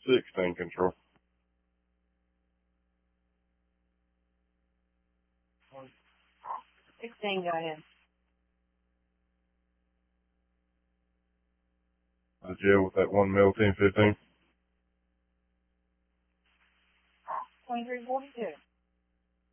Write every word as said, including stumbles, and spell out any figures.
Sixteen control. Sixteen, go ahead. The jail with that one mil ten fifteen. Twenty-three forty-two.